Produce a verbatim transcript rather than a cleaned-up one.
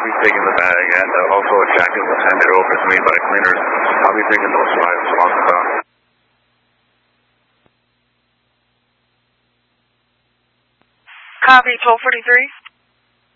I'll be taking the bag, and uh, also a jacket was handed over to me by cleaners. I'll be taking those five along the car. Copy, twelve forty-three.